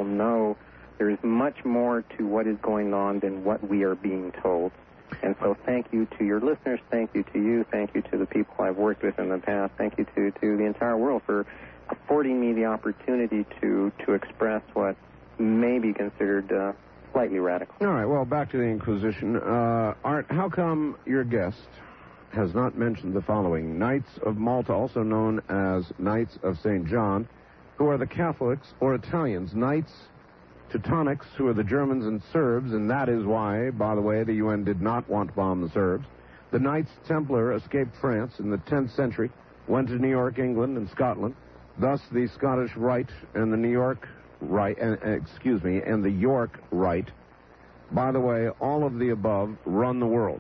know there is much more to what is going on than what we are being told. And so thank you to your listeners, thank you to you, thank you to the people I've worked with in the past, thank you to the entire world for affording me the opportunity to express what may be considered slightly radical. All right, well, back to the Inquisition. Art, how come your guest has not mentioned the following? Knights of Malta, also known as Knights of St. John, who are the Catholics or Italians. Knights Teutonics, who are the Germans and Serbs, and that is why, by the way, the UN did not want to bomb the Serbs. The Knights Templar escaped France in the 10th century, went to New York, England, and Scotland. Thus, the Scottish Rite and the New York Rite, and the York Rite, by the way, all of the above run the world.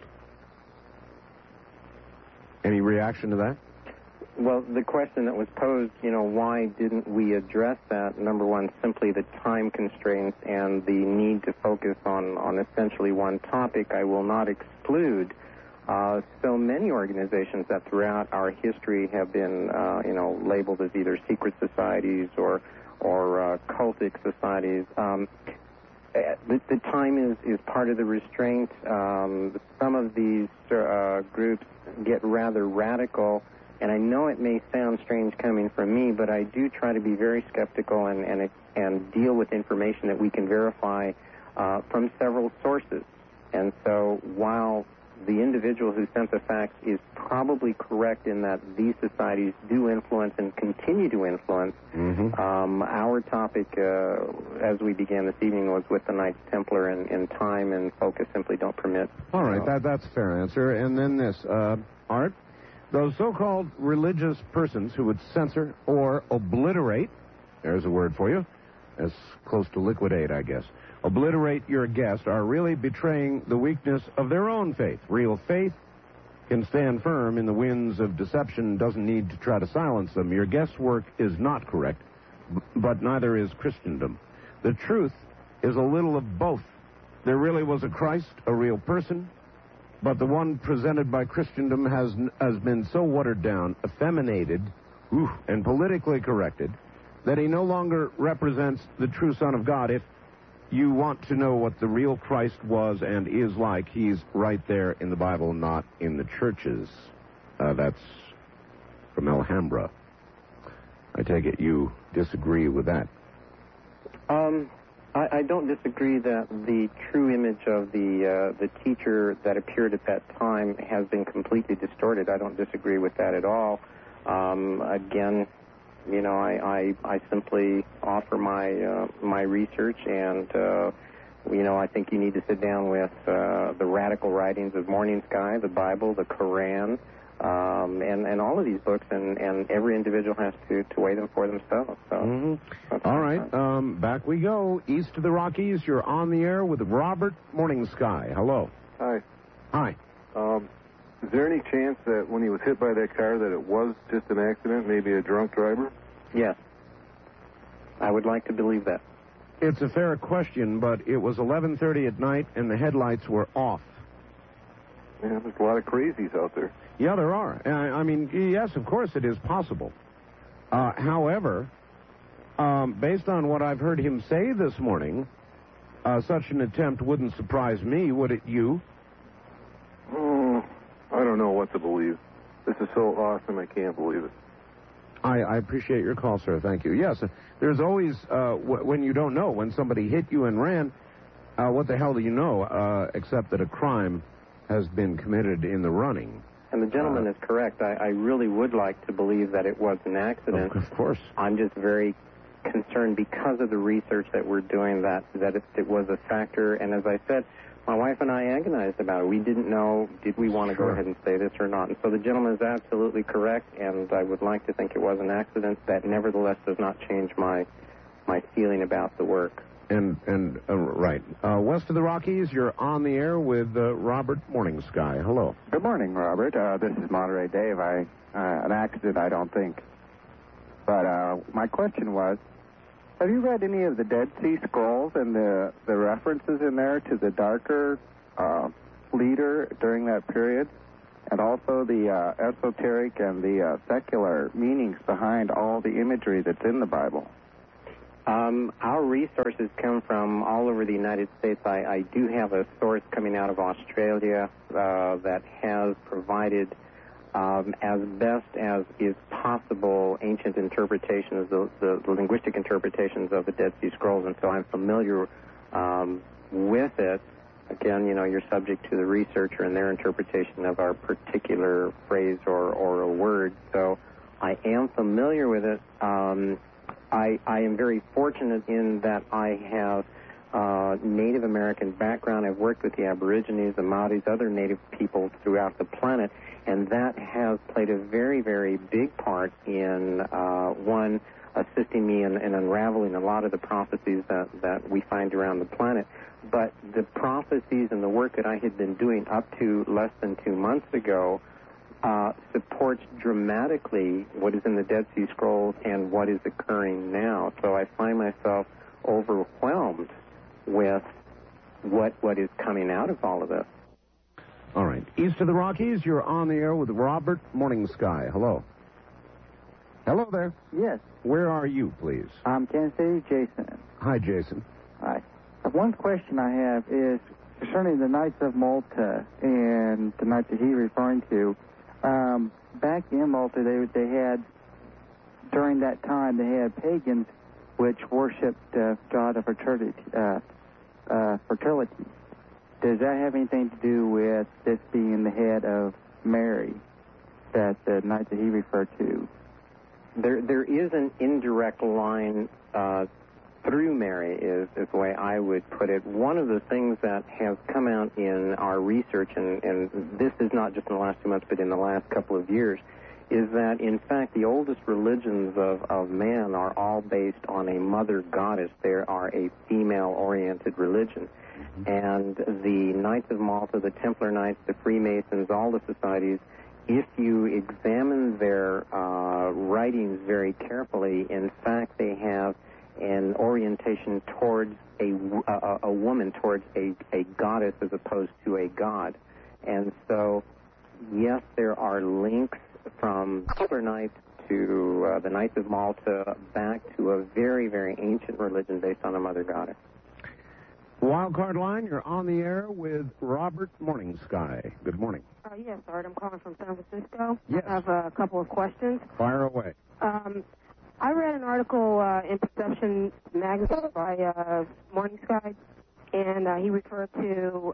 Any reaction to that? Well, the question that was posed, why didn't we address that? Number one, simply the time constraints and the need to focus on essentially one topic. I will not exclude so many organizations that throughout our history have been, labeled as either secret societies or cultic societies. The time is part of the restraint. Some of these groups get rather radical. And I know it may sound strange coming from me, but I do try to be very skeptical and deal with information that we can verify from several sources. And so while the individual who sent the fax is probably correct in that these societies do influence and continue to influence, our topic as we began this evening was with the Knights Templar, and time and focus simply don't permit. All right, that's a fair answer. And then this, Art? Those so-called religious persons who would censor or obliterate, there's a word for you, as close to liquidate, I guess, obliterate your guest are really betraying the weakness of their own faith. Real faith can stand firm in the winds of deception, doesn't need to try to silence them. Your guest's work is not correct, but neither is Christendom. The truth is a little of both. There really was a Christ, a real person, but the one presented by Christendom has been so watered down, effeminated, and politically corrected that he no longer represents the true Son of God. If you want to know what the real Christ was and is like, he's right there in the Bible, not in the churches. That's from Alhambra. I take it you disagree with that. I don't disagree that the true image of the teacher that appeared at that time has been completely distorted. I don't disagree with that at all. Again, I simply offer my research, and I think you need to sit down with the radical writings of Morning Sky, the Bible, the Koran, and all of these books, and every individual has to weigh them for themselves. So, all right, back we go. East of the Rockies, you're on the air with Robert Morning Sky. Hello. Hi. Hi. Is there any chance that when he was hit by that car that it was just an accident, maybe a drunk driver? Yes. I would like to believe that. It's a fair question, but it was 11:30 at night, and the headlights were off. Yeah, there's a lot of crazies out there. Yeah, there are. I mean, yes, of course it is possible. However, based on what I've heard him say this morning, such an attempt wouldn't surprise me, would it you? I don't know what to believe. This is so awesome, I can't believe it. I appreciate your call, sir. Thank you. Yes, there's always, when you don't know, when somebody hit you and ran, what the hell do you know, except that a crime has been committed in the running. And the gentleman is correct. I really would like to believe that it was an accident. Of course. I'm just very concerned because of the research that we're doing that it was a factor. And as I said, my wife and I agonized about it. We didn't know, did we want to go ahead and say this or not? And so the gentleman is absolutely correct, and I would like to think it was an accident. That nevertheless does not change my feeling about the work. And right. West of the Rockies, you're on the air with Robert Morning Sky. Hello. Good morning, Robert. This is Monterey Dave. An accident, I don't think. But my question was, have you read any of the Dead Sea Scrolls and the references in there to the darker leader during that period? And also the esoteric and the secular meanings behind all the imagery that's in the Bible? Our resources come from all over the United States. I do have a source coming out of Australia that has provided, as best as is possible, ancient interpretations, the linguistic interpretations of the Dead Sea Scrolls, and so I'm familiar with it. Again, you're subject to the researcher and their interpretation of our particular phrase or a word, so I am familiar with it. I am very fortunate in that I have Native American background. I've worked with the Aborigines, the Maoris, other Native people throughout the planet, and that has played a very, very big part in, one, assisting me in unraveling a lot of the prophecies that we find around the planet. But the prophecies and the work that I had been doing up to less than 2 months ago supports dramatically what is in the Dead Sea Scrolls and what is occurring now. So I find myself overwhelmed with what is coming out of all of this. All right. East of the Rockies, you're on the air with Robert Morning Sky. Hello. Hello there. Yes. Where are you, please? I'm Kansas City, Jason. Hi, Jason. Hi. One question I have is concerning the Knights of Malta and the knights that he's referring to. Back in Malta, they had, during that time, they had pagans which worshipped the god of fertility. Does that have anything to do with this being the head of Mary, that the knights that he referred to? There is an indirect line through Mary, is the way I would put it. One of the things that has come out in our research, and this is not just in the last 2 months, but in the last couple of years, is that, in fact, the oldest religions of man are all based on a mother goddess. They are a female-oriented religion. And the Knights of Malta, the Templar Knights, the Freemasons, all the societies, if you examine their writings very carefully, in fact, they have an orientation towards a woman, towards a goddess as opposed to a god. And so, yes, there are links from Templar Knights to the Knights of Malta back to a very, very ancient religion based on a mother goddess. Wildcard line, you're on the air with Robert Morning Sky. Good morning. Yes, Art. I'm calling from San Francisco. Yes. I have a couple of questions. Fire away. I read an article in Perception magazine by Morning Sky, and he referred to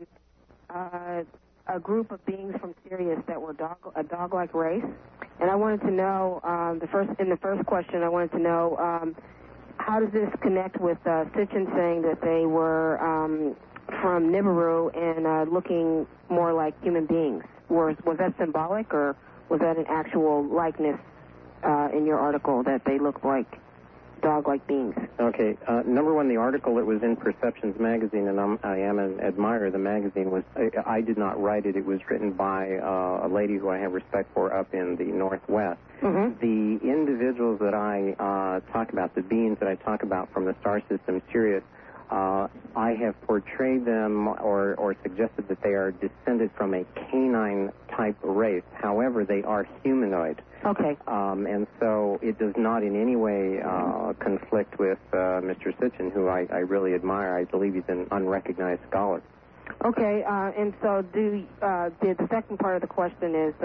a group of beings from Sirius that were a dog-like race. And I wanted to know, in the first question, I wanted to know how does this connect with Sitchin saying that they were from Nibiru and looking more like human beings? Was that symbolic, or was that an actual likeness in your article, that they look like dog-like beings? Okay. Number one, the article that was in Perceptions magazine, and I am an admirer of the magazine, I did not write it. It was written by a lady who I have respect for up in the Northwest. Mm-hmm. The individuals that I talk about, the beings that I talk about from the star system Sirius, I have portrayed them or suggested that they are descended from a canine-type race. However, they are humanoid. Okay. And so it does not in any way conflict with Mr. Sitchin, who I really admire. I believe he's an unrecognized scholar. Okay, and so the second part of the question is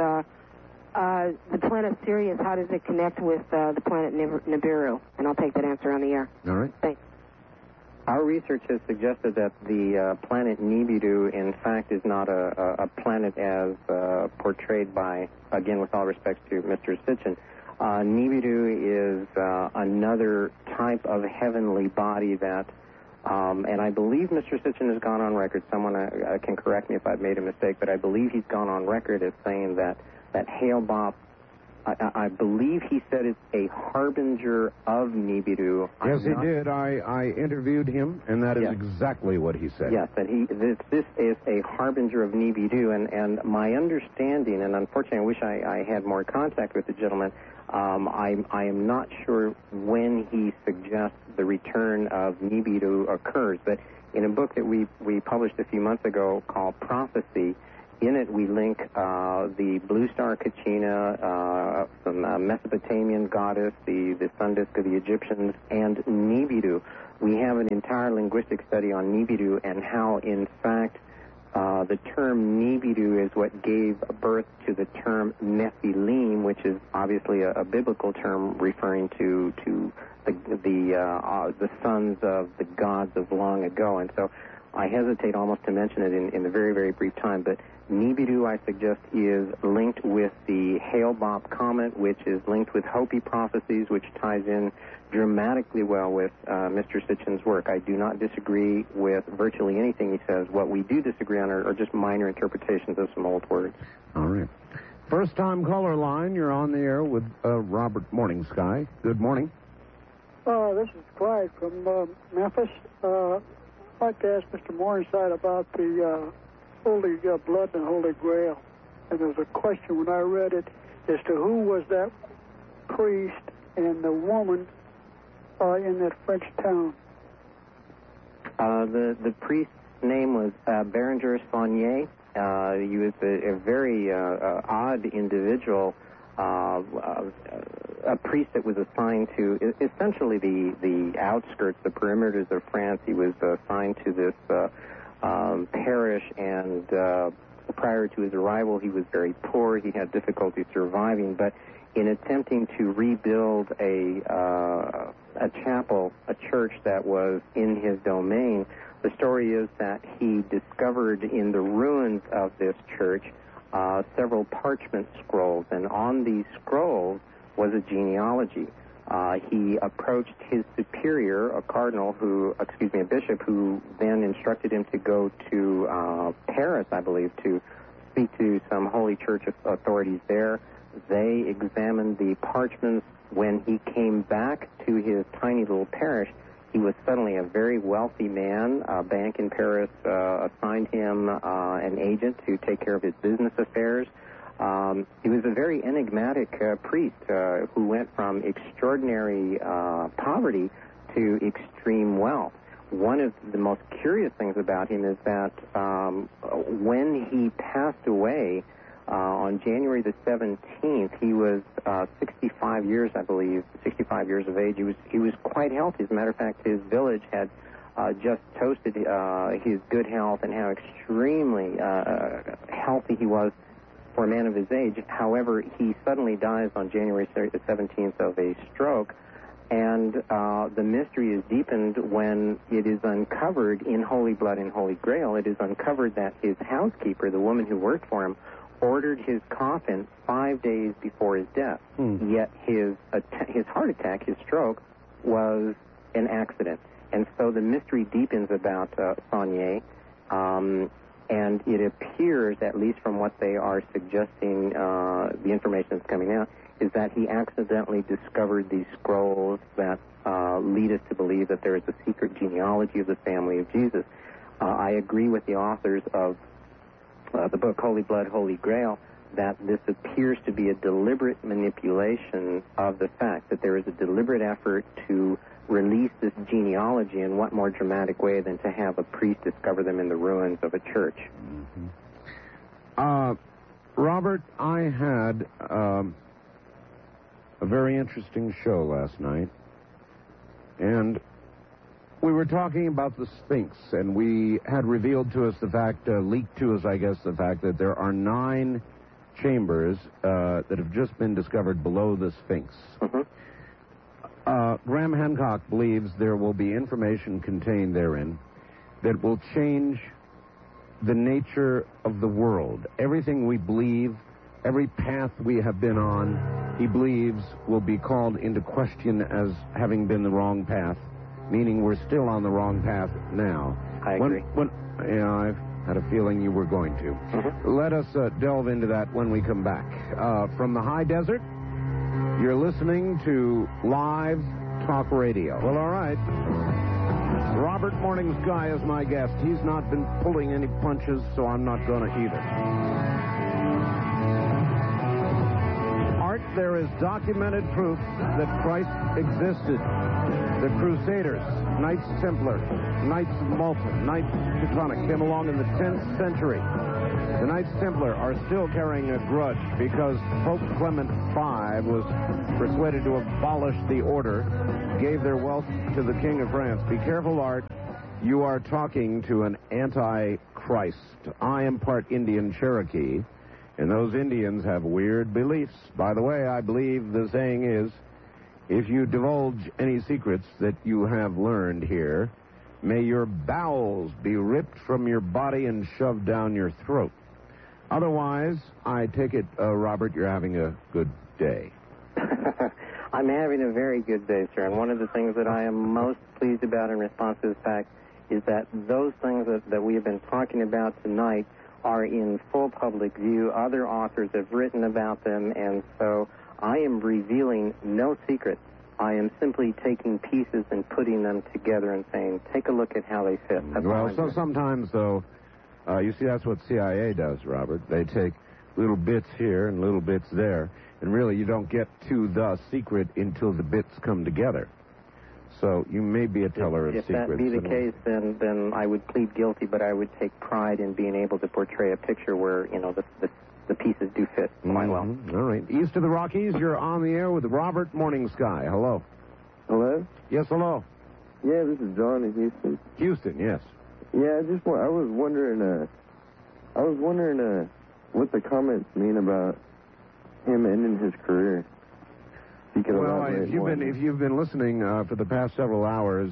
the planet Sirius, how does it connect with the planet Nibiru? And I'll take that answer on the air. All right. Thanks. Our research has suggested that the planet Nibiru, in fact, is not a planet as portrayed by, again, with all respect to Mr. Sitchin. Nibiru is another type of heavenly body that, and I believe Mr. Sitchin has gone on record, someone can correct me if I've made a mistake, but I believe he's gone on record as saying that Hale-Bopp, I believe he said it's a harbinger of Nibiru. Yes, he did. I interviewed him, and that is exactly what he said. Yes, that this is a harbinger of Nibiru, and my understanding, and unfortunately I wish I had more contact with the gentleman, I am not sure when he suggests the return of Nibiru occurs, but in a book that we published a few months ago called Prophecy, In it, we link the blue star Kachina, some Mesopotamian goddess, the sun disk of the Egyptians, and Nibiru. We have an entire linguistic study on Nibiru and how, in fact, the term Nibiru is what gave birth to the term Nephilim, which is obviously a biblical term referring to the sons of the gods of long ago. And so I hesitate almost to mention it in a very, very brief time, but Nibiru, I suggest, is linked with the Hale-Bopp comet, which is linked with Hopi prophecies, which ties in dramatically well with Mr. Sitchin's work. I do not disagree with virtually anything he says. What we do disagree on are just minor interpretations of some old words. All right. First-time caller line, you're on the air with Robert Morningsky. Good morning. This is Clyde from Memphis. I'd like to ask Mr. Morningside about the Holy Blood and Holy Grail. And there's a question when I read it as to who was that priest and the woman in that French town. The priest's name was Berenger Saunier. He was a very odd individual, a priest that was assigned to essentially the outskirts, the perimeters of France. He was assigned to this parish, and prior to his arrival, he was very poor. He had difficulty surviving, but in attempting to rebuild a chapel, a church that was in his domain, the story is that he discovered in the ruins of this church several parchment scrolls, and on these scrolls was a genealogy. He approached his superior, a bishop, who then instructed him to go to Paris, I believe, to speak to some holy church authorities there. They examined the parchments. When he came back to his tiny little parish, he was suddenly a very wealthy man. A bank in Paris assigned him an agent to take care of his business affairs. He was a very enigmatic priest who went from extraordinary poverty to extreme wealth. One of the most curious things about him is that when he passed away on January the 17th, he was 65 years, I believe, 65 years of age. He was quite healthy. As a matter of fact, his village had just toasted his good health and how extremely healthy he was for a man of his age. However, he suddenly dies on January the 17th of a stroke, and the mystery is deepened when it is uncovered in Holy Blood and Holy Grail. It is uncovered that his housekeeper, the woman who worked for him, ordered his coffin 5 days before his death. Yet his heart attack, his stroke, was an accident. And so the mystery deepens about Saunier, and it appears, at least from what they are suggesting, the information that's coming out, is that he accidentally discovered these scrolls that lead us to believe that there is a secret genealogy of the family of Jesus. I agree with the authors of the book Holy Blood, Holy Grail, that this appears to be a deliberate manipulation of the fact that there is a deliberate effort to release this genealogy, and what more dramatic way than to have a priest discover them in the ruins of a church. Robert, I had a very interesting show last night, and we were talking about the Sphinx, and we had revealed to us the fact, leaked to us, I guess, the fact that there are 9 chambers that have just been discovered below the Sphinx. Graham Hancock believes there will be information contained therein that will change the nature of the world. Everything we believe, every path we have been on, he believes will be called into question as having been the wrong path, meaning we're still on the wrong path now. I agree. I've had a feeling you were going to. Let us delve into that when we come back. From the high desert, you're listening to Live Talk Radio. Well, all right. Robert Morningsky is my guest. He's not been pulling any punches, so I'm not going to either. Art, there is documented proof that Christ existed. The Crusaders, Knights Templar, Knights of Malta, Knights Teutonic came along in the 10th century. The Knights Templar are still carrying a grudge because Pope Clement V was persuaded to abolish the order, gave their wealth to the King of France. Be careful, Art. You are talking to an anti-Christ. I am part Indian Cherokee, and those Indians have weird beliefs. By the way, I believe the saying is, if you divulge any secrets that you have learned here, may your bowels be ripped from your body and shoved down your throat. Otherwise, I take it, Robert, you're having a good day. I'm having a very good day, sir. And one of the things that I am most pleased about in response to this fact is that those things that we have been talking about tonight are in full public view. Other authors have written about them, and so I am revealing no secrets. I am simply taking pieces and putting them together and saying, take a look at how they fit. That's well, so sometimes, though, you see, that's what CIA does, Robert. They take little bits here and little bits there, and really you don't get to the secret until the bits come together. So you may be a teller of secrets. If that be the case, then I would plead guilty, but I would take pride in being able to portray a picture where, you know, the pieces do fit quite well. All right. East of the Rockies, you're on the air with Robert Morning Sky. Hello. Hello? Yes, hello. Yeah, this is John in Houston. Houston, yes. Yeah, I was wondering what the comments mean about him ending his career. Well, if you've been listening for the past several hours,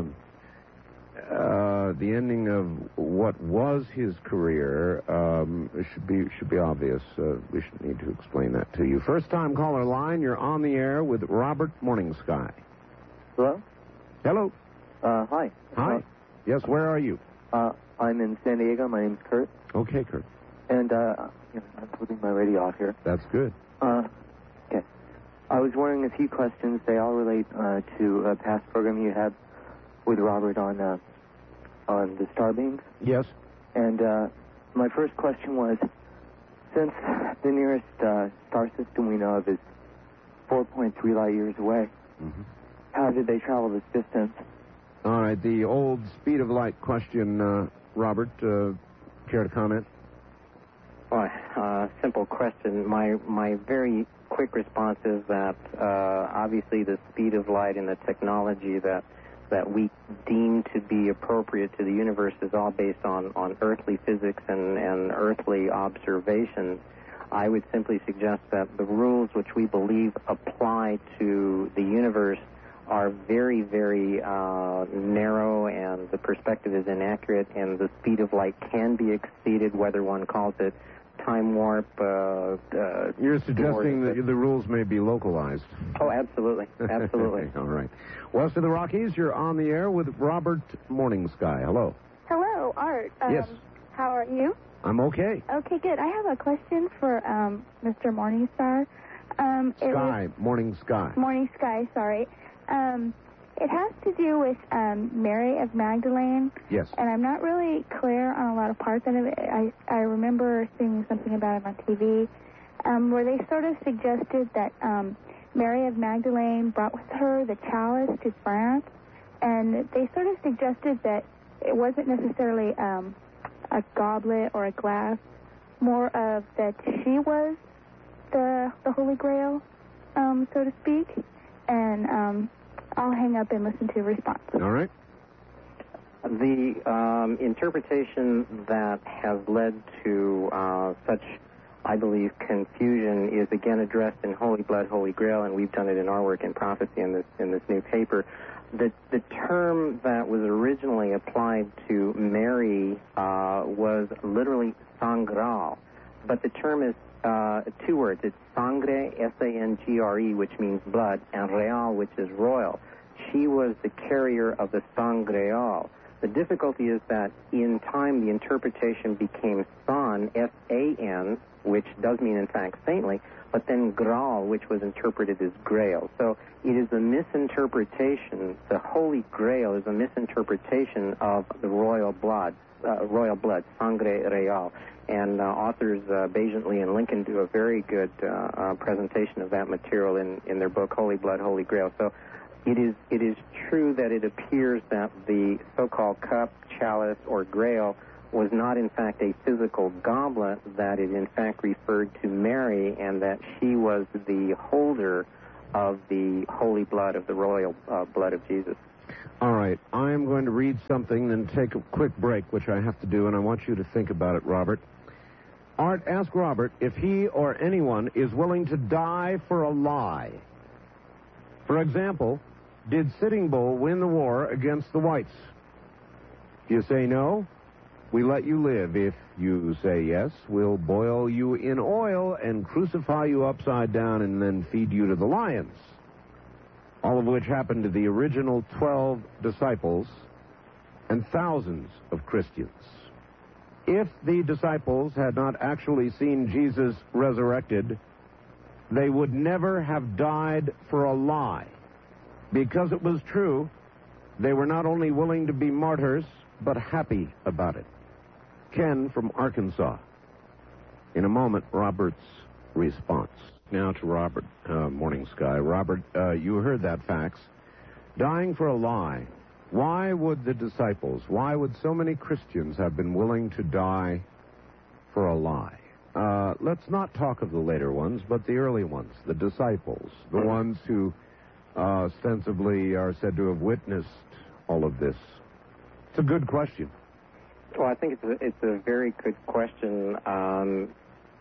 the ending of what was his career should be obvious. We should need to explain that to you. First time caller line, you're on the air with Robert Morning Sky. Hello? Hello. Hi. Hi. Yes, where are you? I'm in San Diego. My name's Kurt. Okay, Kurt. And I'm putting my radio off here. That's good. Okay. I was wondering a few questions. They all relate to a past program you had with Robert on the star beams. Yes. And my first question was, since the nearest star system we know of is 4.3 light years away, how did they travel this distance? All right, the old speed of light question, Robert, care to comment? Simple question. My very quick response is that obviously the speed of light and the technology that we deem to be appropriate to the universe is all based on earthly physics and earthly observations. I would simply suggest that the rules which we believe apply to the universe are very, very narrow, and the perspective is inaccurate, and the speed of light can be exceeded, whether one calls it time warp. You're suggesting that the rules may be localized. Oh, absolutely. Absolutely. All right. West of the Rockies, you're on the air with Robert Morning Sky. Hello. Hello, Art. Yes. How are you? I'm okay. Okay, good. I have a question for Mr. Morningstar. Morning Sky. Morning Sky, sorry. It has to do with Mary of Magdalene. Yes. And I'm not really clear on a lot of parts of it. I remember seeing something about it on TV where they sort of suggested that Mary of Magdalene brought with her the chalice to France, and they sort of suggested that it wasn't necessarily a goblet or a glass, more of that she was the Holy Grail, so to speak. And I'll hang up and listen to your response. All right. The interpretation that has led to such, I believe, confusion is again addressed in Holy Blood, Holy Grail, and we've done it in our work in prophecy in this new paper. The term that was originally applied to Mary was literally sangral, but the term is two words. It's sangre, S-A-N-G-R-E, which means blood, and real, which is royal. she was the carrier of the Sangreal. The difficulty is that in time the interpretation became San, S-A-N, which does mean in fact saintly, but then Graal, which was interpreted as Grail. So it is a misinterpretation. The Holy Grail is a misinterpretation of the royal blood, Sangre Real. And authors Bagentley and Lincoln do a very good presentation of that material in their book Holy Blood, Holy Grail. So it is true that it appears that the so-called cup, chalice, or grail was not in fact a physical goblet, that it in fact referred to Mary, and that she was the holder of the holy blood, of the royal blood of Jesus. All right, I am going to read something, then take a quick break, which I have to do, and I want you to think about it, Robert. Art, ask Robert if he or anyone is willing to die for a lie. For example, did Sitting Bull win the war against the whites? If you say no, we let you live. If you say yes, we'll boil you in oil and crucify you upside down and then feed you to the lions. All of which happened to the original 12 disciples and thousands of Christians. If the disciples had not actually seen Jesus resurrected, they would never have died for a lie. Because it was true, they were not only willing to be martyrs, but happy about it. Ken from Arkansas. In a moment, Robert's response. Now to Robert, Morning Sky. Robert, you heard that fax. Dying for a lie. Why would the disciples, why would so many Christians have been willing to die for a lie? Let's not talk of the later ones, but the early ones, the disciples, the ones who ostensibly are said to have witnessed all of this. It's a good question. Well, I think it's a very good question. I'm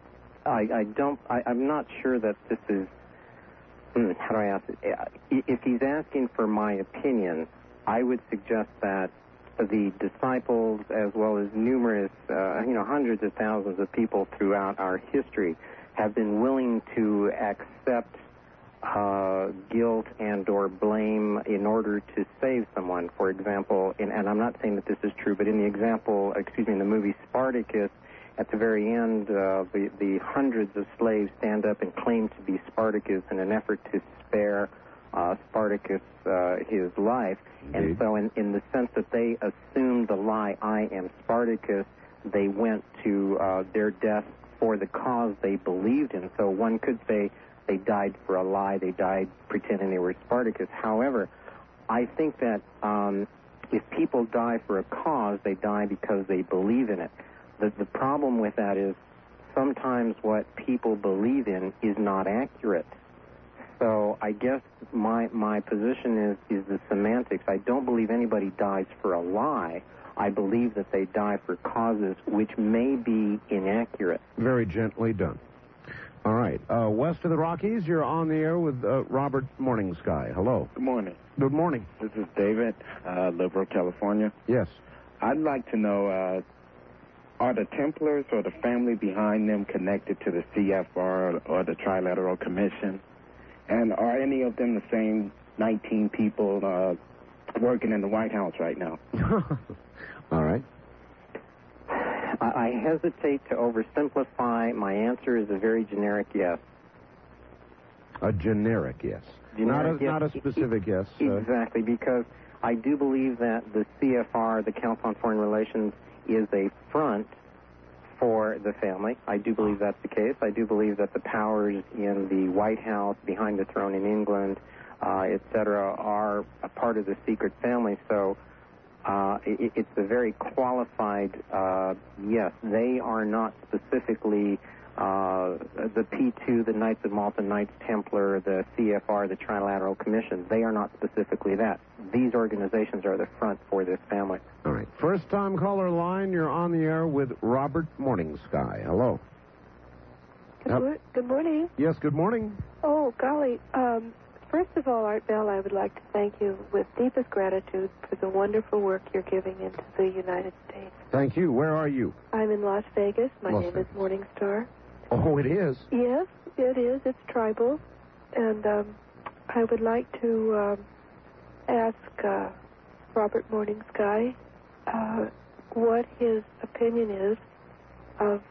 not sure that this is, how do I ask it? If he's asking for my opinion, I would suggest that the disciples, as well as numerous, hundreds of thousands of people throughout our history, have been willing to accept guilt and or blame in order to save someone. For example, and I'm not saying that this is true, but in the movie Spartacus, at the very end, the hundreds of slaves stand up and claim to be Spartacus in an effort to spare Spartacus his life. And so in the sense that they assumed the lie, I am Spartacus, they went to their death for the cause they believed in. So one could say they died for a lie, they died pretending they were Spartacus. However, I think that if people die for a cause, they die because they believe in it. The problem with that is sometimes what people believe in is not accurate. So I guess my position is the semantics. I don't believe anybody dies for a lie. I believe that they die for causes which may be inaccurate. Very gently done. All right. West of the Rockies, you're on the air with Robert Morning Sky. Hello. Good morning. Good morning. This is David, Liberal, California. Yes. I'd like to know, are the Templars or the family behind them connected to the CFR or the Trilateral Commission? And are any of them the same 19 people working in the White House right now? All right. I hesitate to oversimplify. My answer is a very generic yes. A generic yes. Not a specific yes. Exactly, because I do believe that the CFR, the Council on Foreign Relations, is a front for the family. I do believe that's the case. I do believe that the powers in the White House, behind the throne in England, etc., are a part of the secret family. So it's a very qualified yes. They are not specifically the P2, the Knights of Malta, Knights Templar, the CFR, the Trilateral Commission. They are not specifically that. These organizations are the front for this family. All right. First-time caller line, you're on the air with Robert Morning Sky. Hello. Good morning. Yes, good morning. Oh, golly. First of all, Art Bell, I would like to thank you with deepest gratitude for the wonderful work you're giving into the United States. Thank you. Where are you? I'm in Las Vegas. My name is Morning Star. Oh, it is? Yes, it is. It's tribal. And I would like to ask Robert Morning Sky what his opinion is of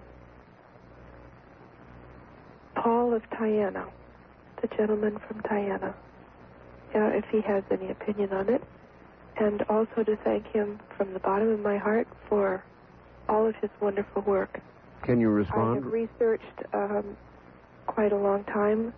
Paul of Tiana, the gentleman from Tiana, if he has any opinion on it, and also to thank him from the bottom of my heart for all of his wonderful work. Can you respond? I have researched quite a long time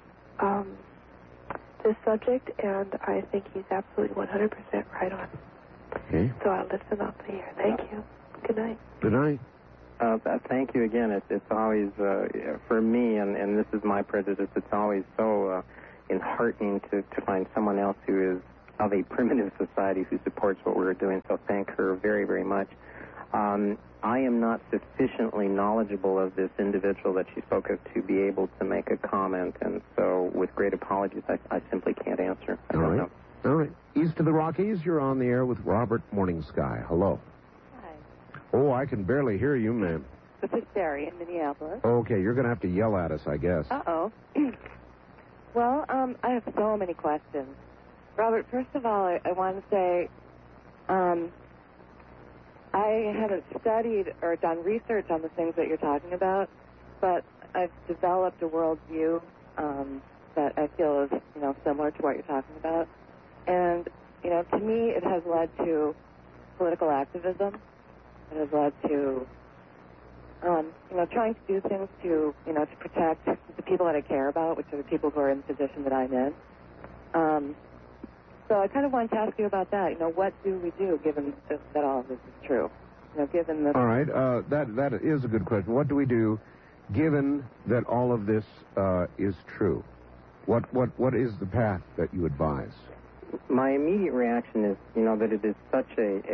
this subject, and I think he's absolutely 100% right on. Okay. So I'll listen off the air. Thank you. Good night. Good night. Thank you again. It's always, for me, and this is my prejudice, it's always so enheartening to find someone else who is of a primitive society who supports what we're doing. So thank her very, very much. I am not sufficiently knowledgeable of this individual that she spoke of to be able to make a comment, and so with great apologies, I simply can't answer. I don't know. All right. East of the Rockies, you're on the air with Robert Morning Sky. Hello. Hi. Oh, I can barely hear you, ma'am. This is Sherry in Minneapolis. Okay, you're going to have to yell at us, I guess. Uh-oh. Well, I have so many questions. Robert, first of all, I want to say I haven't studied or done research on the things that you're talking about, but I've developed a worldview that I feel is, similar to what you're talking about. And, to me, it has led to political activism. It has led to, trying to do things to protect the people that I care about, which are the people who are in the position that I'm in. So I kind of wanted to ask you about that. What do we do given that all of this is true? Given that... All right, that is a good question. What do we do given that all of this is true? What is the path that you advise? My immediate reaction is, that it is such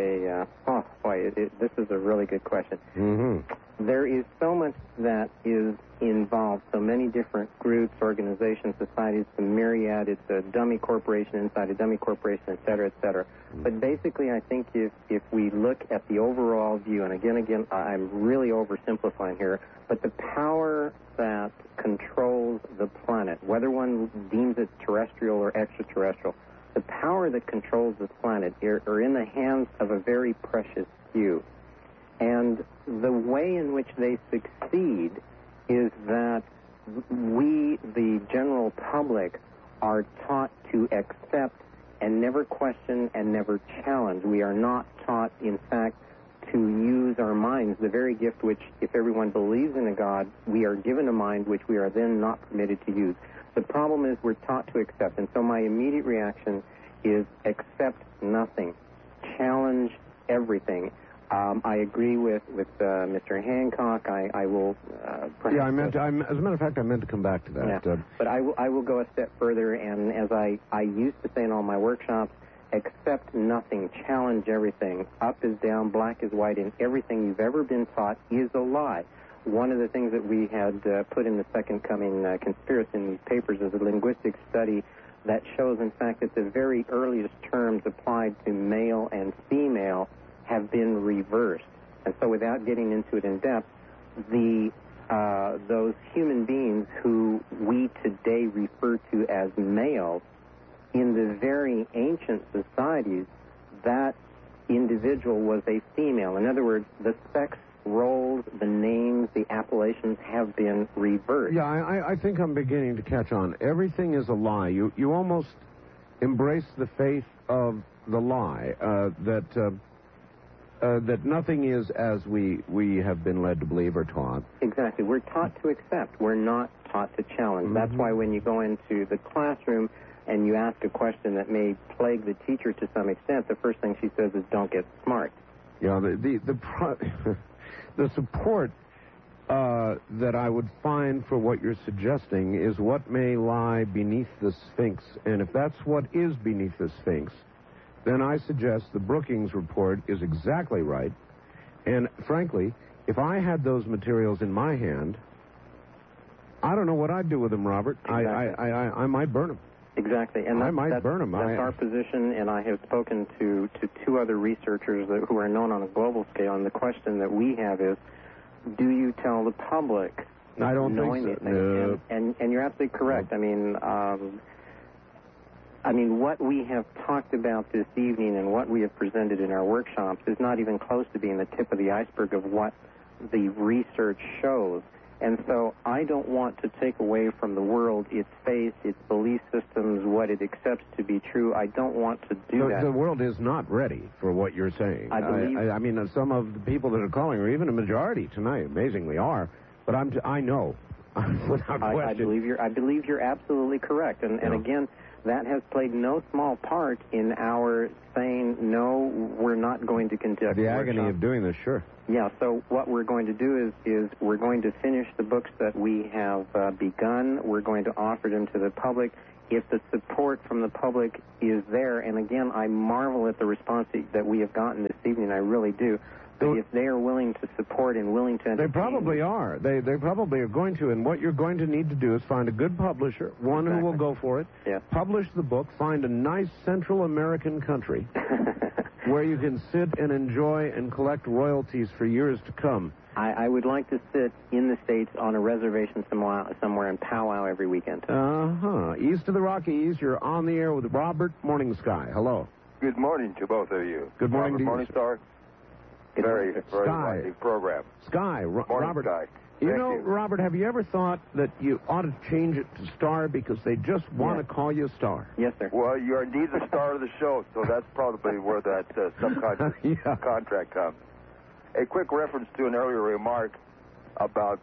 this is a really good question. Mm-hmm. There is so much that is involved, so many different groups, organizations, societies, the myriad, it's a dummy corporation inside a dummy corporation, et cetera, et cetera. But basically, I think if we look at the overall view, and again, I'm really oversimplifying here, but the power that controls the planet, whether one deems it terrestrial or extraterrestrial, the power that controls this planet are in the hands of a very precious few. And the way in which they succeed is that we, the general public, are taught to accept and never question and never challenge. We are not taught, in fact, to use our minds, the very gift which, if everyone believes in a God, we are given a mind which we are then not permitted to use. The problem is we're taught to accept, and so my immediate reaction is accept nothing, challenge everything. I agree with Mr. Hancock. I will. As a matter of fact, I meant to come back to that. Yeah. But I will go a step further, and as I used to say in all my workshops, accept nothing, challenge everything. Up is down, black is white, and everything you've ever been taught is a lie. One of the things that we had put in the Second Coming conspiracy in these papers is a linguistic study that shows, in fact, that the very earliest terms applied to male and female have been reversed. And so without getting into it in depth, those human beings who we today refer to as males, in the very ancient societies, that individual was a female. In other words, the sex roles, the names, the appellations have been reversed. Yeah, I think I'm beginning to catch on. Everything is a lie. You almost embrace the faith of the lie, that nothing is as we have been led to believe or taught. Exactly. We're taught to accept. We're not taught to challenge. Mm-hmm. That's why when you go into the classroom and you ask a question that may plague the teacher to some extent, the first thing she says is, don't get smart. Yeah, the support that I would find for what you're suggesting is what may lie beneath the Sphinx. And if that's what is beneath the Sphinx, then I suggest the Brookings report is exactly right. And frankly, if I had those materials in my hand, I don't know what I'd do with them, Robert. Exactly. I might burn them. Exactly. And I might burn them. That's our position, and I have spoken to two other researchers who are known on a global scale, and the question that we have is, do you tell the public? I don't think so. And you're absolutely correct. I mean, I mean, what we have talked about this evening and what we have presented in our workshops is not even close to being the tip of the iceberg of what the research shows. And so I don't want to take away from the world its faith, its belief systems, what it accepts to be true. I don't want to do that. The world is not ready for what you're saying. I believe... I mean, some of the people that are calling, or even a majority tonight, amazingly are. But I know, without question. I believe you're absolutely correct. And again, that has played no small part in our saying, no, we're not going to conduct the agony workshops. Of doing this, sure. Yeah, so what we're going to do is we're going to finish the books that we have begun. We're going to offer them to the public. If the support from the public is there, and again, I marvel at the response that we have gotten this evening, I really do. But if they are willing to support and willing to entertain... They probably are. They probably are going to. And what you're going to need to do is find a good publisher, one who will go for it, publish the book, find a nice Central American country where you can sit and enjoy and collect royalties for years to come. I would like to sit in the States on a reservation somewhere and powwow every weekend. East of the Rockies, you're on the air with Robert Morning Sky. Hello. Good morning to both of you. Good morning to you. Morning Star. Very lively program. Sky, Robert. Sky. You know, Robert, have you ever thought that you ought to change it to Star because they just want to call you Star? Yes, sir. Well, you're indeed the star of the show, so that's probably where that subcontract contract comes. A quick reference to an earlier remark about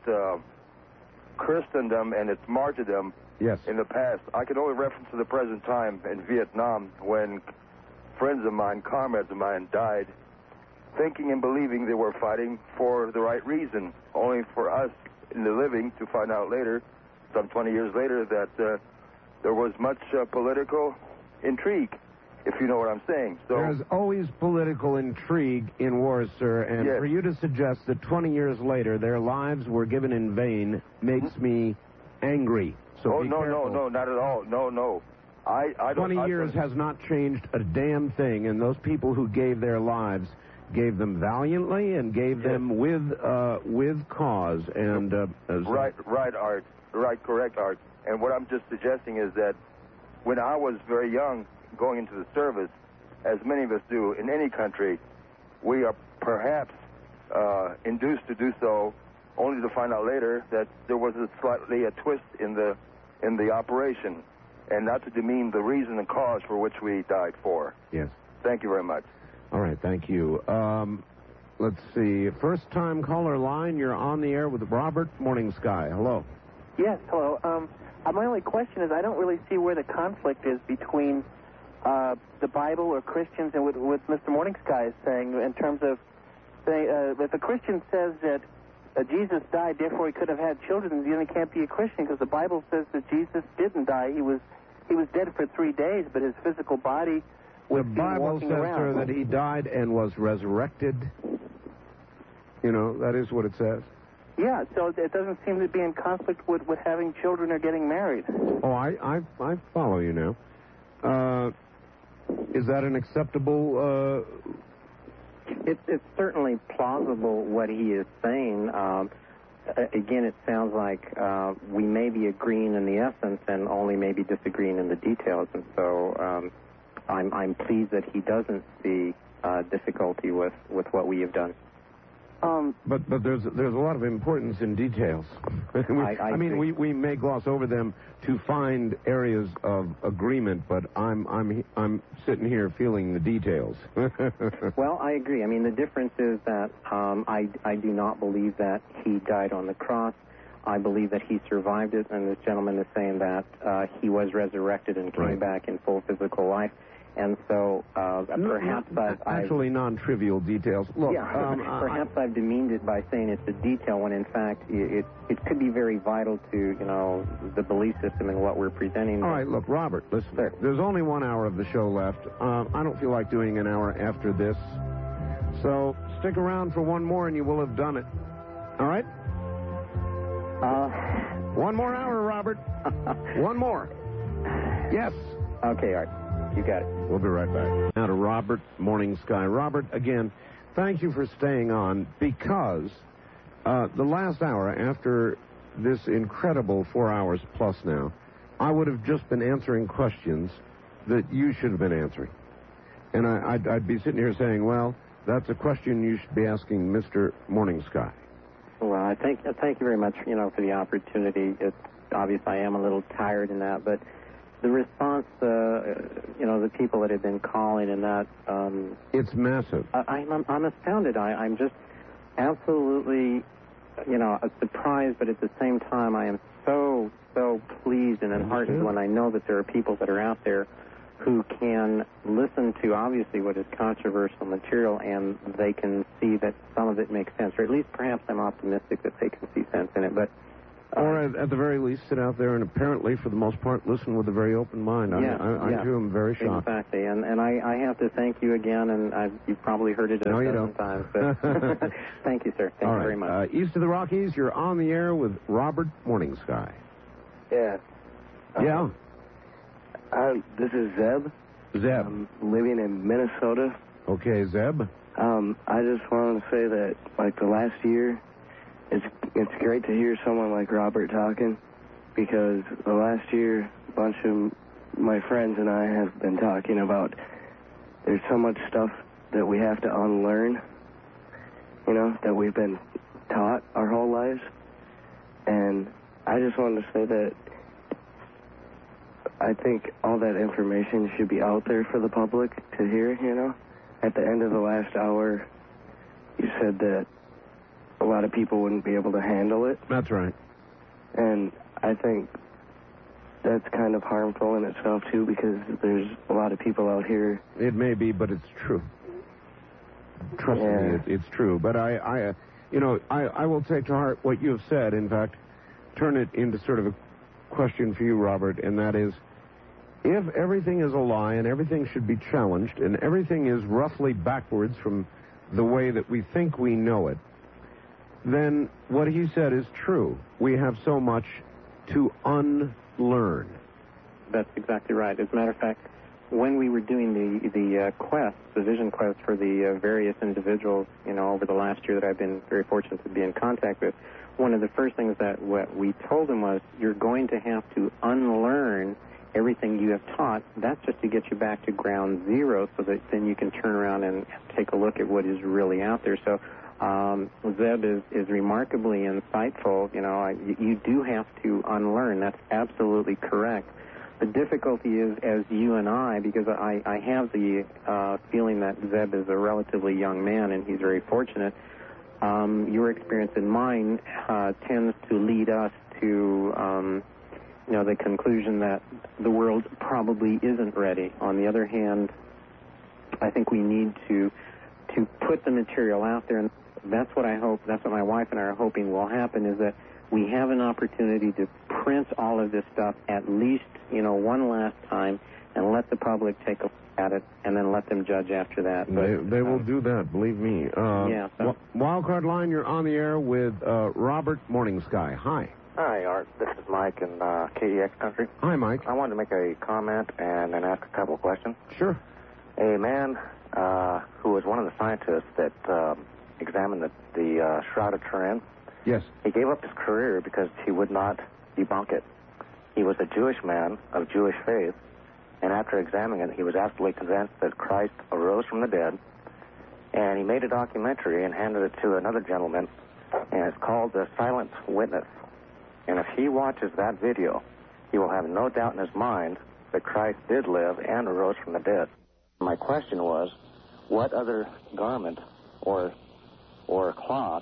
Christendom and its martyrdom in the past. I can only reference to the present time in Vietnam when friends of mine, comrades of mine, died thinking and believing they were fighting for the right reason, only for us in the living to find out later, some 20 years later, that there was much political intrigue, if you know what I'm saying. So there's always political intrigue in wars, sir, and for you to suggest that 20 years later their lives were given in vain makes me angry. So no, not at all. No. I don't... 20 years has not changed a damn thing, and those people who gave their lives gave them valiantly and gave them with cause. And right, Art. Right, correct, Art. And what I'm just suggesting is that when I was very young, going into the service, as many of us do in any country, we are perhaps induced to do so, only to find out later that there was slightly a twist in the operation, and not to demean the reason and cause for which we died for. Yes. Thank you very much. All right, thank you. Let's see. First-time caller line, you're on the air with Robert Morning Sky. Hello. Yes, hello. My only question is I don't really see where the conflict is between the Bible or Christians and what Mr. Morning Sky is saying in terms of if a Christian says that Jesus died, therefore he could have had children, then he can't be a Christian because the Bible says that Jesus didn't die. He was dead for 3 days, but his physical body... The Bible says, sir, that he died and was resurrected. You know, that is what it says. Yeah, so it doesn't seem to be in conflict with having children or getting married. Oh, I follow you now. Is that an acceptable... It's certainly plausible what he is saying. Again, it sounds like we may be agreeing in the essence and only maybe disagreeing in the details. And so... I'm pleased that he doesn't see difficulty with what we have done. But there's a lot of importance in details. We may gloss over them to find areas of agreement, but I'm sitting here feeling the details. Well, I agree. I mean, the difference is that I do not believe that he died on the cross. I believe that he survived it, and this gentleman is saying that he was resurrected and came back in full physical life. And so perhaps actually non-trivial details. Look, perhaps I've demeaned it by saying it's a detail when in fact it could be very vital to the belief system and what we're presenting. All right, look, Robert, listen. Sir. There's only 1 hour of the show left. I don't feel like doing an hour after this, so stick around for one more and you will have done it. All right? 1 more hour, Robert. 1 more. Yes. Okay, Art. You got it. We'll be right back. Now to Robert Morning Sky. Robert, again, thank you for staying on because the last hour, after this incredible 4 hours plus now, I would have just been answering questions that you should have been answering. And I'd be sitting here saying, well, that's a question you should be asking Mr. Morning Sky. Well, I thank you very much, for the opportunity. It's obvious I am a little tired in that, but the response, the people that have been calling and that... it's massive. I'm astounded. I'm just absolutely, surprised, but at the same time, I am so pleased and enheartened when I know that there are people that are out there who can listen to, obviously, what is controversial material, and they can see that some of it makes sense, or at least perhaps I'm optimistic that they can see sense in it. But or at the very least, sit out there and apparently, for the most part, listen with a very open mind. I too am very shocked. Exactly, and I have to thank you again, and you've probably heard it a dozen times. But thank you, sir. Thank you very much. East of the Rockies, you're on the air with Robert Morning Sky. Yeah. Yeah. This is Zeb. Zeb. I'm living in Minnesota. Okay, Zeb. I just wanted to say that, like, the last year, it's great to hear someone like Robert talking, because the last year, a bunch of my friends and I have been talking about there's so much stuff that we have to unlearn, that we've been taught our whole lives. And I just wanted to say that I think all that information should be out there for the public to hear, At the end of the last hour, you said that a lot of people wouldn't be able to handle it. That's right. And I think that's kind of harmful in itself, too, because there's a lot of people out here. It may be, but it's true. Trust me, it's true. But I will take to heart what you have said. In fact, turn it into sort of a question for you, Robert, and that is, if everything is a lie and everything should be challenged and everything is roughly backwards from the way that we think we know it, then what he said is true. We have so much to unlearn. That's exactly right. As a matter of fact, when we were doing the quest, the vision quest for the various individuals, over the last year that I've been very fortunate to be in contact with, one of the first things that we told them was, you're going to have to unlearn everything you have taught. That's just to get you back to ground zero, so that then you can turn around and take a look at what is really out there. So Zeb is remarkably insightful. You do have to unlearn. That's absolutely correct. The difficulty is, as you and I, because I have the feeling that Zeb is a relatively young man, and he's very fortunate, your experience and mine tends to lead us to, the conclusion that the world probably isn't ready. On the other hand, I think we need to put the material out there, and that's what I hope, that's what my wife and I are hoping will happen, is that we have an opportunity to print all of this stuff at least, one last time, and let the public take a look at it, and then let them judge after that. But, they will do that, believe me. Wildcard Line, you're on the air with Robert Morning Sky. Hi. Hi, Art. This is Mike in KEX Country. Hi, Mike. I wanted to make a comment and then ask a couple of questions. Sure. A man who was one of the scientists that examined the Shroud of Turin. Yes. He gave up his career because he would not debunk it. He was a Jewish man of Jewish faith, and after examining it, he was absolutely convinced that Christ arose from the dead, and he made a documentary and handed it to another gentleman, and it's called The Silent Witness. And if he watches that video, he will have no doubt in his mind that Christ did live and arose from the dead. My question was, what other garment or cloth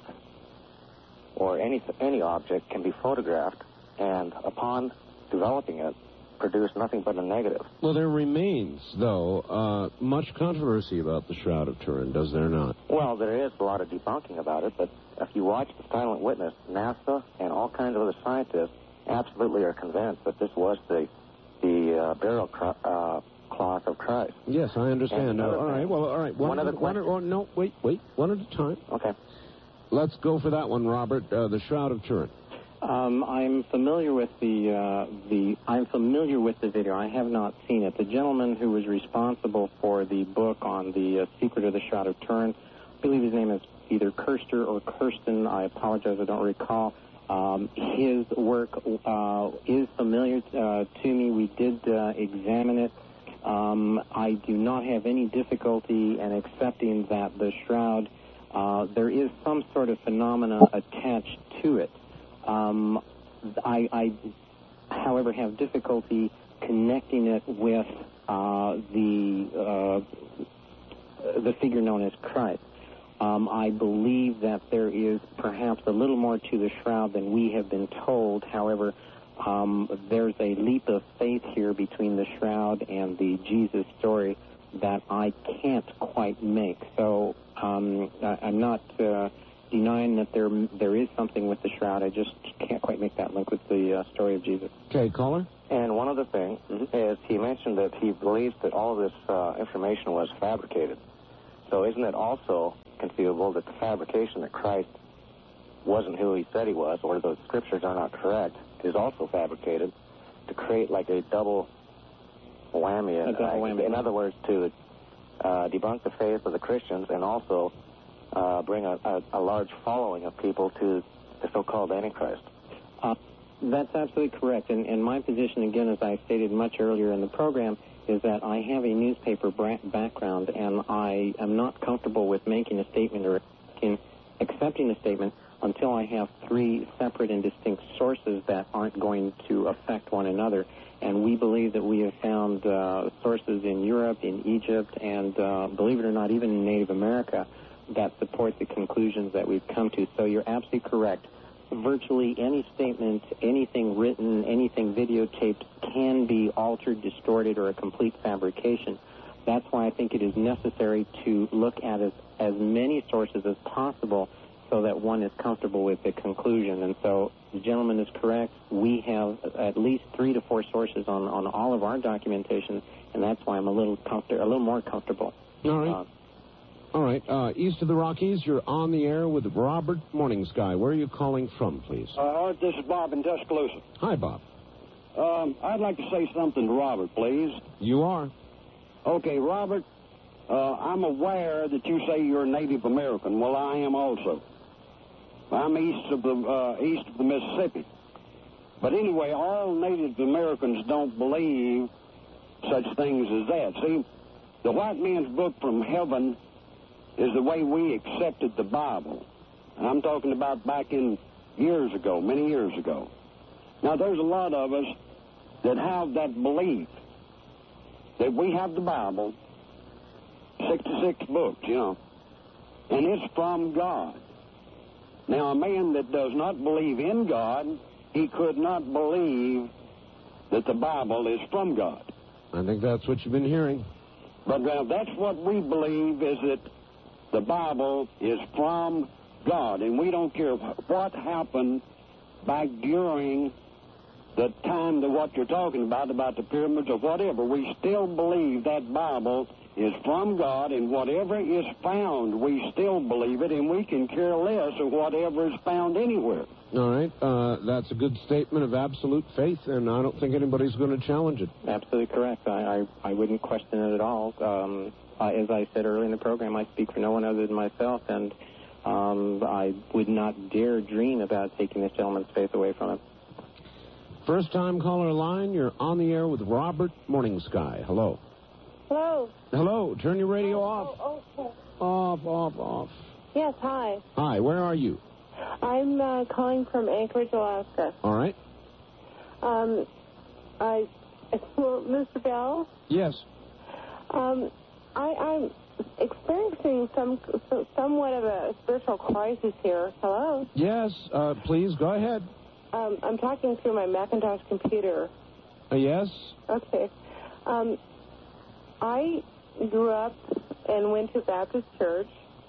or any object can be photographed and upon developing it produce nothing but a negative? Well, there remains, though, much controversy about the Shroud of Turin, does there not? Well, there is a lot of debunking about it, but if you watch The Silent Witness, NASA and all kinds of other scientists absolutely are convinced that this was the burial cloth of Christ. Yes, I understand. All right. One at a time. Okay. Let's go for that one, Robert. The Shroud of Turin. I'm familiar with I'm familiar with the video. I have not seen it. The gentleman who was responsible for the book on the secret of the Shroud of Turin, I believe his name is either Kirster or Kirsten. I apologize, I don't recall. His work is familiar to me. We did examine it. I do not have any difficulty in accepting that the shroud, there is some sort of phenomena attached to it. I, however, have difficulty connecting it with the figure known as Christ. I believe that there is perhaps a little more to the shroud than we have been told. However, there's a leap of faith here between the shroud and the Jesus story that I can't quite make. So I'm not denying that there is something with the shroud. I just can't quite make that link with the story of Jesus. Okay, caller. And one other thing is he mentioned that he believes that all this information was fabricated. So isn't it also conceivable that the fabrication that Christ wasn't who he said he was, or the scriptures are not correct, is also fabricated to create like a double whammy? A double whammy. In other words, to debunk the faith of the Christians and also bring a large following of people to the so-called Antichrist. That's absolutely correct. And my position, again, as I stated much earlier in the program, is that I have a newspaper background, and I am not comfortable with making a statement or accepting a statement until I have three separate and distinct sources that aren't going to affect one another. And we believe that we have found sources in Europe, in Egypt, and believe it or not, even in Native America that support the conclusions that we've come to. So you're absolutely correct. Virtually any statement, anything written, anything videotaped can be altered, distorted, or a complete fabrication. That's why I think it is necessary to look at as many sources as possible so that one is comfortable with the conclusion. And so the gentleman is correct. We have at least 3 to 4 sources on all of our documentation, and that's why I'm a little more comfortable. All right. All right. East of the Rockies, you're on the air with Robert Morning Sky. Where are you calling from, please? Art, this is Bob in Tuscaloosa. Hi, Bob. I'd like to say something to Robert, please. You are. Okay, Robert, I'm aware that you say you're a Native American. Well, I am also. I'm east of the Mississippi. But anyway, all Native Americans don't believe such things as that. See, the white man's book from heaven is the way we accepted the Bible. And I'm talking about back in years ago, many years ago. Now, there's a lot of us that have that belief that we have the Bible, 66 books, and it's from God. Now, a man that does not believe in God, he could not believe that the Bible is from God. I think that's what you've been hearing. But that's what we believe, is that the Bible is from God, and we don't care what happened back during the time that what you're talking about the pyramids or whatever. We still believe that Bible is from God, and whatever is found, we still believe it, and we can care less of whatever is found anywhere. All right. That's a good statement of absolute faith, and I don't think anybody's going to challenge it. Absolutely correct. I wouldn't question it at all. As I said earlier in the program, I speak for no one other than myself, and I would not dare dream about taking this gentleman's faith away from him. First-time caller line, you're on the air with Robert Morning Sky. Hello. Hello. Hello. Turn your radio off. Okay. Off. Yes, hi. Hi, where are you? I'm calling from Anchorage, Alaska. All right. Mr. Bell? Yes. I'm experiencing somewhat of a spiritual crisis here. Hello? Yes, please, go ahead. I'm talking through my Macintosh computer. Yes? Okay. I grew up and went to Baptist church.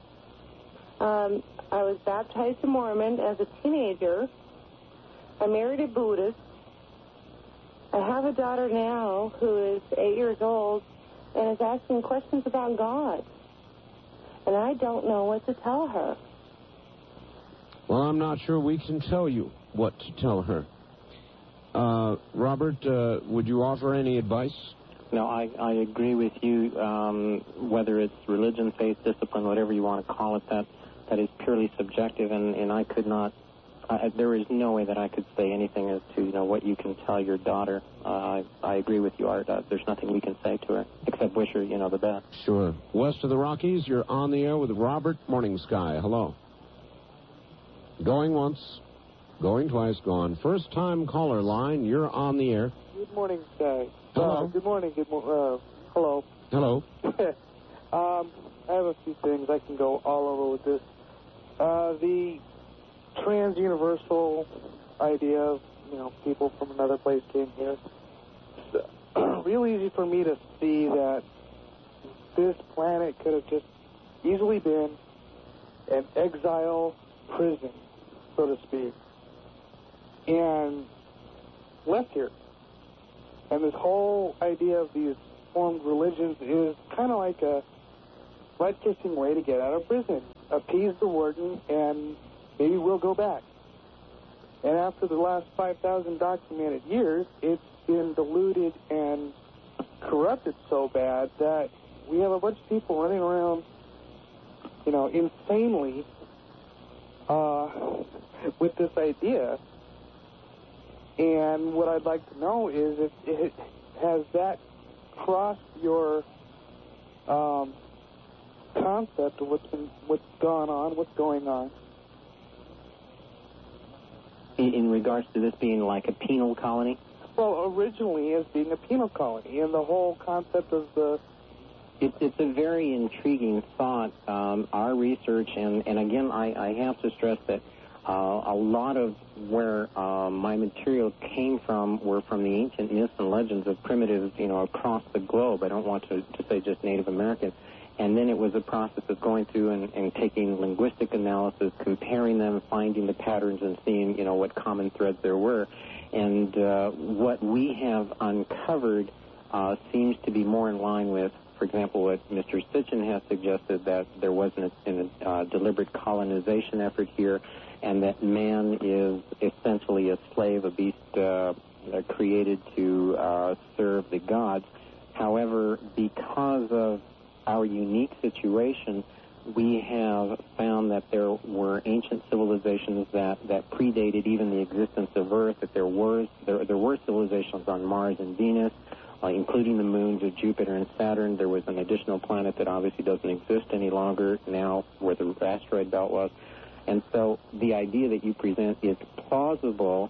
I was baptized a Mormon as a teenager. I married a Buddhist. I have a daughter now who is 8 years old and is asking questions about God. And I don't know what to tell her. Well, I'm not sure we can tell you what to tell her. Robert, would you offer any advice? No, I agree with you. Whether it's religion, faith, discipline, whatever you want to call it, that is purely subjective, and I could not there is no way that I could say anything as to, what you can tell your daughter. I agree with you, Art. There's nothing we can say to her except wish her, the best. Sure. West of the Rockies, you're on the air with Robert Morning Sky. Hello. Going once, going twice, gone. First time caller line, you're on the air. Good morning, Sky. Hello. Good morning. Hello. Hello. I have a few things. I can go all over with this. The trans-universal idea of, people from another place came here. It's real easy for me to see that this planet could have just easily been an exile prison, so to speak, and left here. And this whole idea of these formed religions is kind of like a butt-kissing way to get out of prison. Appease the warden, and maybe we'll go back. And after the last 5,000 documented years, it's been diluted and corrupted so bad that we have a bunch of people running around, insanely with this idea. And what I'd like to know is if it has that crossed your concept of what's going on. In regards to this being like a penal colony? Well, originally as being a penal colony, and the whole concept of the... It's a very intriguing thought. Our research, and again, I have to stress that a lot of where my material came from were from the ancient myths and legends of primitives, across the globe. I don't want to say just Native American. And then it was a process of going through and taking linguistic analysis, comparing them, finding the patterns, and seeing, what common threads there were. And what we have uncovered seems to be more in line with, for example, what Mr. Sitchin has suggested, that there wasn't a deliberate colonization effort here, and that man is essentially a slave, a beast created to serve the gods. However, because of our unique situation, we have found that there were ancient civilizations that predated even the existence of Earth, that there were civilizations on Mars and Venus, including the moons of Jupiter and Saturn. There was an additional planet that obviously doesn't exist any longer now, where the asteroid belt was. And so the idea that you present is plausible.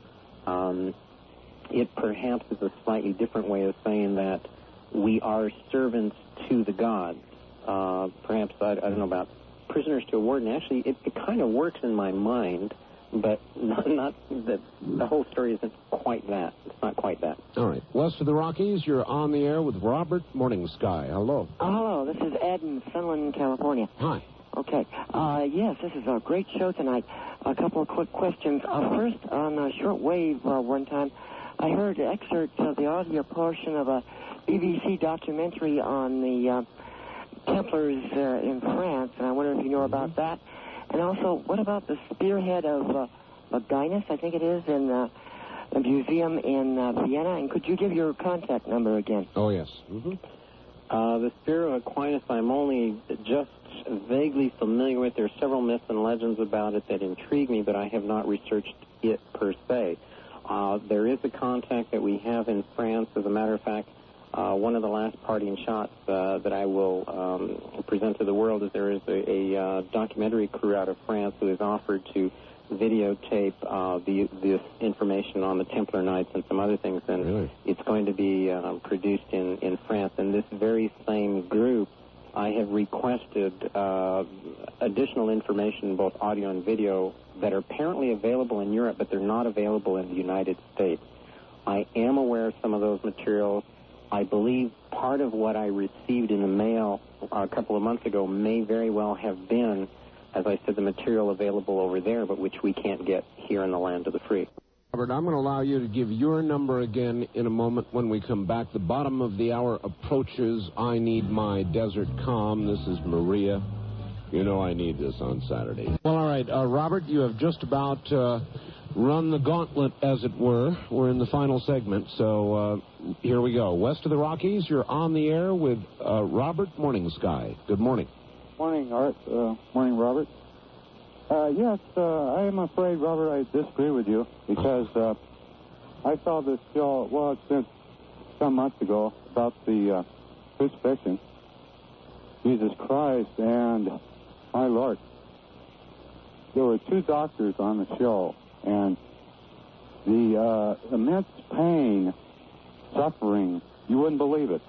It perhaps is a slightly different way of saying that we are servants to the gods. Perhaps, I don't know about prisoners to a warden. Actually, it kind of works in my mind, but not that the whole story isn't quite that. It's not quite that. All right. West of the Rockies, you're on the air with Robert Morning Sky. Hello. Hello, this is Ed in Finland, California. Hi. Okay. Yes, this is a great show tonight. A couple of quick questions. First, on shortwave one time, I heard excerpts of the audio portion of a BBC documentary on the Templars in France, and I wonder if you know about that. And also, what about the spearhead of Maginus, I think it is, in the museum in Vienna? And could you give your contact number again? Oh, yes. The Spear of Aquinas, I'm only just vaguely familiar with. There are several myths and legends about it that intrigue me, but I have not researched it per se. There is a contact that we have in France. As a matter of fact, one of the last parting shots that I will present to the world is there is a documentary crew out of France who has offered to videotape this information on the Templar Knights and some other things, and really? It's going to be produced in France. And this very same group, I have requested additional information, both audio and video, that are apparently available in Europe, but they're not available in the United States. I am aware of some of those materials. I believe part of what I received in the mail a couple of months ago may very well have been, as I said, the material available over there, but which we can't get here in the land of the free. Robert, I'm going to allow you to give your number again in a moment when we come back. The bottom of the hour approaches. I need my desert calm. This is Maria. You know I need this on Saturday. Well, all right, Robert, you have just about run the gauntlet, as it were. We're in the final segment, so here we go. West of the Rockies, you're on the air with Robert Morning Sky. Good morning. Morning, Art. Morning, Robert. Yes, I am afraid, Robert, I disagree with you because I saw this show, well, it's been some months ago, about the crucifixion. Jesus Christ and my Lord. There were two doctors on the show, and the immense pain, suffering, you wouldn't believe it.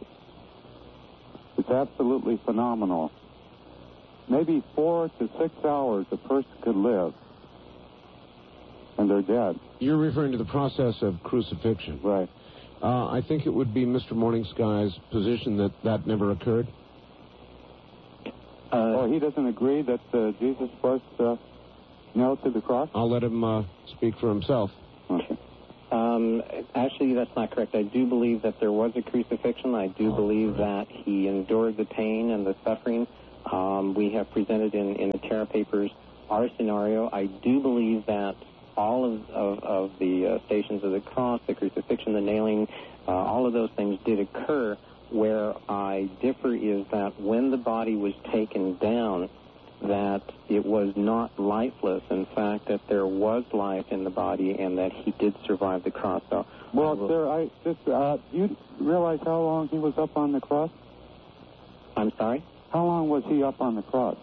It's absolutely phenomenal. Maybe 4 to 6 hours a person could live, and they're dead. You're referring to the process of crucifixion. Right. I think it would be Mr. Morning Sky's position that that never occurred. He doesn't agree that Jesus was nailed to the cross? I'll let him speak for himself. Okay. Actually, that's not correct. I do believe that there was a crucifixion. I do believe that he endured the pain and the suffering. We have presented in the Terra Papers our scenario. I do believe that all of the stations of the cross, the crucifixion, the nailing, all of those things did occur. Where I differ is that when the body was taken down, that it was not lifeless. In fact, that there was life in the body and that he did survive the cross. So, well, sir, you realize how long he was up on the cross? I'm sorry? How long was he up on the cross?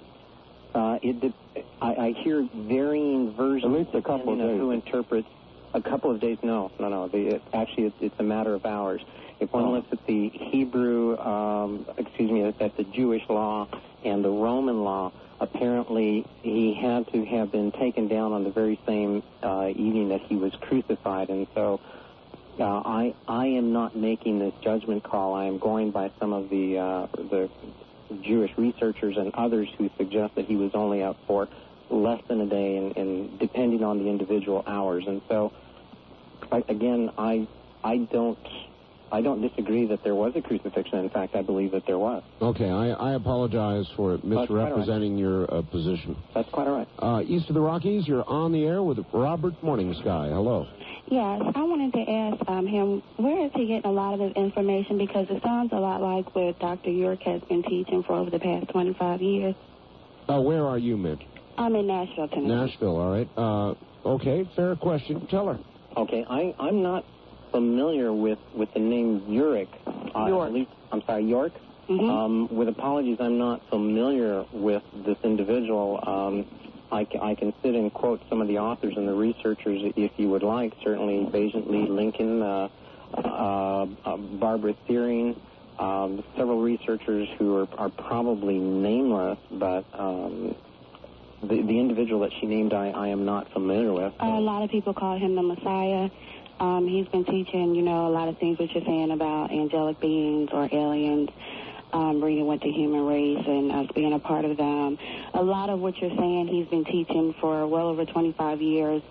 I hear varying versions. At least a couple of days. Who interprets a couple of days? No. Actually, it's a matter of hours. If one looks at the Hebrew, at the Jewish law and the Roman law, apparently he had to have been taken down on the very same evening that he was crucified. And so I am not making this judgment call. I am going by some of the Jewish researchers and others who suggest that he was only up for less than a day and depending on the individual hours. And so, again, I don't disagree that there was a crucifixion. In fact, I believe that there was. Okay, I apologize for misrepresenting your position. That's quite all right. East of the Rockies, you're on the air with Robert Morningsky. Hello. Yes, I wanted to ask him, where is he getting a lot of his information? Because it sounds a lot like what Dr. York has been teaching for over the past 25 years. Where are you, Mitch? I'm in Nashville, Tennessee. Nashville, all right. Okay, fair question. Tell her. Okay, I'm not familiar with the name York. York. I'm sorry, York? Mm-hmm. With apologies, I'm not familiar with this individual. I can sit and quote some of the authors and the researchers if you would like. Certainly, Bajent Lee Lincoln, Barbara Thiering, several researchers who are probably nameless, but the individual that she named I am not familiar with. A lot of people call him the Messiah. He's been teaching, a lot of things that you're saying about angelic beings or aliens, bringing with the human race and us being a part of them. A lot of what you're saying he's been teaching for well over 25 years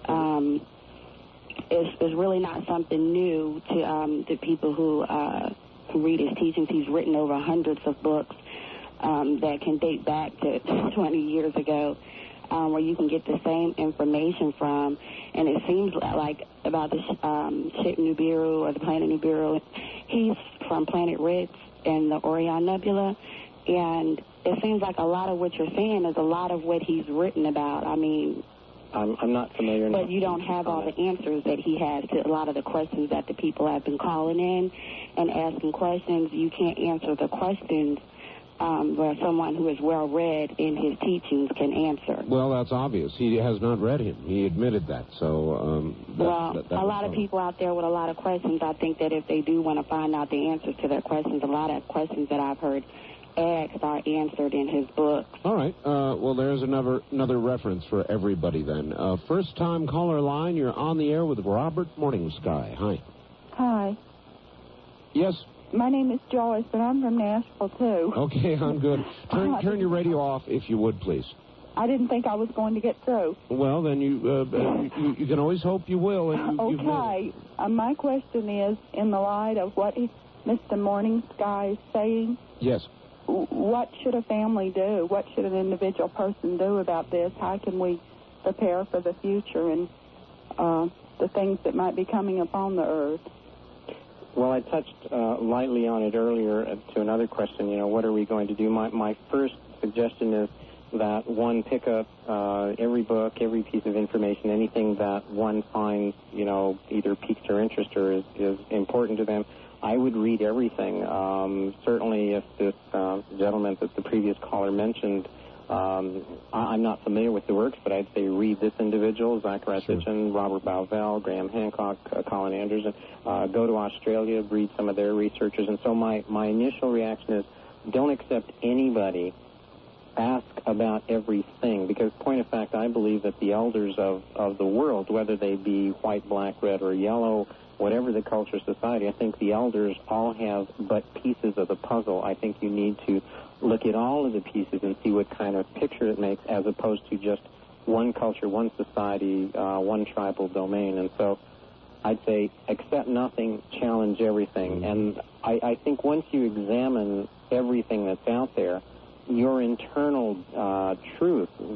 is really not something new to people who read his teachings. He's written over hundreds of books that can date back to 20 years ago. Where you can get the same information from, and it seems like about the ship Nibiru or the planet Nibiru, he's from planet Ritz and the Orion Nebula, and it seems like a lot of what you're saying is a lot of what he's written about. I mean, I'm not familiar. But you don't have all the answers that he has to a lot of the questions that the people have been calling in and asking questions. You can't answer the questions where someone who is well-read in his teachings can answer. Well, that's obvious. He has not read him. He admitted that. So, a lot of people out there with a lot of questions, I think that if they do want to find out the answers to their questions, a lot of questions that I've heard asked are answered in his book. All right. Well, there's another reference for everybody then. First-time caller line, you're on the air with Robert Morningsky. Hi. Hi. Yes? My name is Joyce, and I'm from Nashville, too. Okay, I'm good. Turn your radio off, if you would, please. I didn't think I was going to get through. Well, then you can always hope you will. And okay. My question is, in the light of what Mr. Morningsky is saying, yes, what should a family do? What should an individual person do about this? How can we prepare for the future and the things that might be coming upon the earth? Well, I touched lightly on it earlier to another question. What are we going to do? My first suggestion is that one pick up every book, every piece of information, anything that one finds, either piques their interest or is important to them. I would read everything. Certainly, if this gentleman that the previous caller mentioned, I'm not familiar with the works, but I'd say read this individual, Zachariah Sitchin, Robert Bauval, Graham Hancock, Colin Anderson. Go to Australia, read some of their researchers. And so my initial reaction is don't accept anybody. Ask about everything, because point of fact, I believe that the elders of the world, whether they be white, black, red, or yellow, whatever the culture, society, I think the elders all have but pieces of the puzzle. I think you need to look at all of the pieces and see what kind of picture it makes, as opposed to just one culture, one society, one tribal domain. And so I'd say accept nothing, challenge everything. And I think once you examine everything that's out there, your internal truth